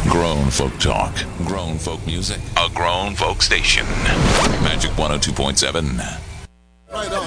Grown folk talk. Grown folk music. A grown folk station. Magic 102.7. Right